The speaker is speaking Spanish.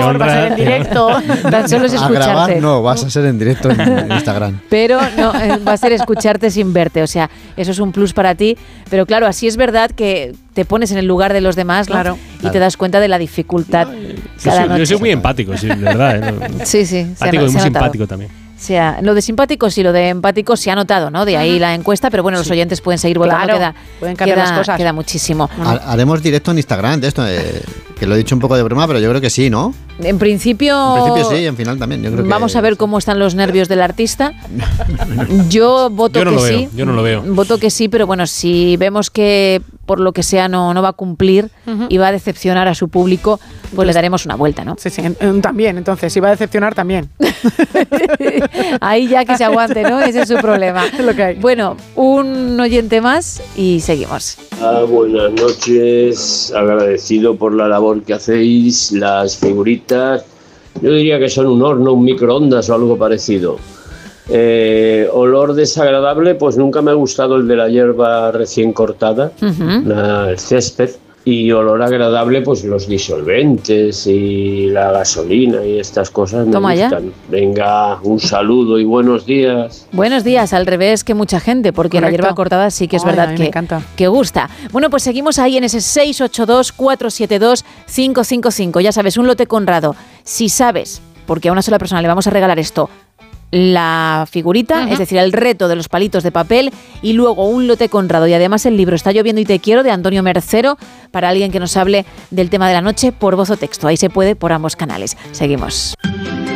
favor, va a ser en directo. Tan solo es A escucharte. grabar no, vas a ser en directo en Instagram. Pero no, va a ser escucharte sin verte, o sea, eso es un plus para ti. Pero claro, así es verdad que te pones en el lugar de los demás, ¿no? Claro. Y te das cuenta de la dificultad cada noche. Yo soy muy empático, sí, de verdad. Sí, sí. Empático y muy simpático también. O sea, lo de simpático sí, lo de empático se ha notado, ¿no? De ahí la encuesta, pero bueno, los oyentes pueden seguir votando, Claro, pueden cambiar las cosas. Queda muchísimo. Haremos directo en Instagram de esto, que lo he dicho un poco de broma, pero yo creo que sí, ¿no? En principio... En principio sí, en final también. Yo creo Vamos que a ver cómo están los nervios del artista. Yo voto Yo no que lo sí. veo, yo no lo veo. Voto que sí, pero bueno, si vemos que por lo que sea no va a cumplir y va a decepcionar a su público, pues le daremos una vuelta, ¿no? Sí, sí, también, entonces, si va a decepcionar también. Ahí ya que se aguante, ¿no? Ese es su problema. Es lo que hay. Bueno, un oyente más y seguimos. Buenas noches, agradecido por la labor que hacéis, las figuritas. Yo diría que son un horno, un microondas o algo parecido. Olor desagradable, pues nunca me ha gustado el de la hierba recién cortada, el césped. Y olor agradable, pues los disolventes y la gasolina y estas cosas me Toma gustan. ya. Venga, un saludo y buenos días. Buenos días, al revés que mucha gente, porque la Correcto. hierba cortada sí que es Ay, a verdad mí me que, encanta. que gusta. Bueno, pues seguimos ahí en ese 682-472-555. Ya sabes, un lote Conrado. Si sabes, porque a una sola persona le vamos a regalar esto, la figurita, es decir, el reto de los palitos de papel, y luego un lote Conrado y además el libro Está lloviendo y te quiero, de Antonio Mercero, para alguien que nos hable del tema de la noche por voz o texto. Ahí se puede por ambos canales. Seguimos.